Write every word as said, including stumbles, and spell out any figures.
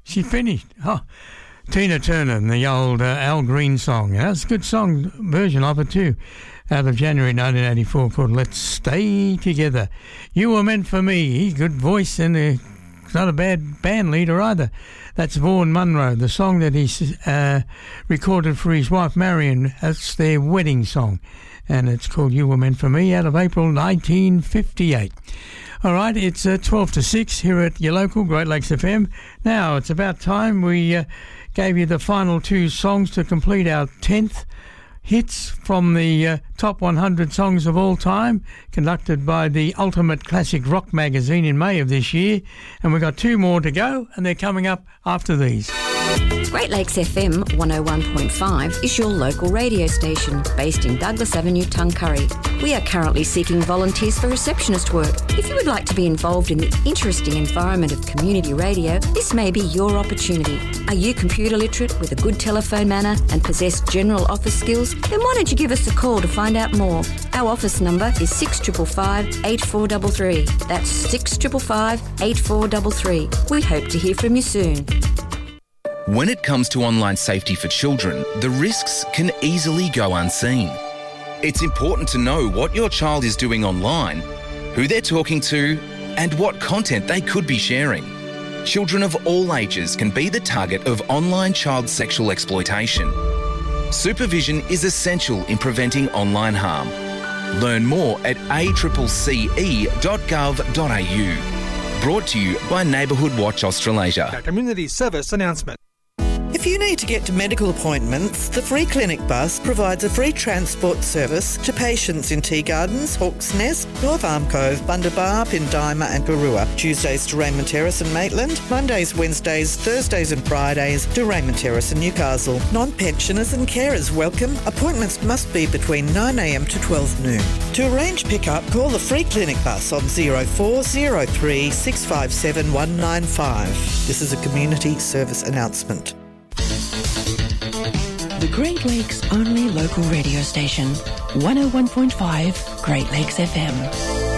She finished. Oh, Tina Turner and the old uh, Al Green song. That's a good song version of it too, out of January nineteen eighty-four, called Let's Stay Together. You Were Meant For Me. Good voice, and uh, not a bad band leader either. That's Vaughan Monroe, the song that he uh, recorded for his wife Marion. That's their wedding song, and it's called You Were Meant For Me, out of April nineteen fifty-eight. All right, it's uh, twelve to six here at your local Great Lakes F M. Now, it's about time we uh, gave you the final two songs to complete our tenth hits from the uh, top one hundred songs of all time, conducted by the Ultimate Classic Rock magazine in May of this year. And we've got two more to go, and they're coming up after these. Great Lakes F M one oh one point five is your local radio station based in Douglas Avenue, Tuncurry. We are currently seeking volunteers for receptionist work. If you would like to be involved in the interesting environment of community radio, this may be your opportunity. Are you computer literate with a good telephone manner and possess general office skills? Then why don't you give us a call to find out more? Our office number is six five five, eight four three three. That's six five five, eight four three three. We hope to hear from you soon. When it comes to online safety for children, the risks can easily go unseen. It's important to know what your child is doing online, who they're talking to, and what content they could be sharing. Children of all ages can be the target of online child sexual exploitation. Supervision is essential in preventing online harm. Learn more at a c c e dot gov dot a u. Brought to you by Neighbourhood Watch Australasia. A community service announcement. If you need to get to medical appointments, the Free Clinic Bus provides a free transport service to patients in Tea Gardens, Hawk's Nest, North Arm Cove, Bundabar, Pindima and Garua. Tuesdays to Raymond Terrace and Maitland, Mondays, Wednesdays, Thursdays and Fridays to Raymond Terrace and Newcastle. Non-pensioners and carers welcome. Appointments must be between nine a m to twelve noon. To arrange pick-up, call the Free Clinic Bus on zero four zero three, six five seven, one nine five. This is a community service announcement. The Great Lakes only local radio station, one oh one point five Great Lakes F M.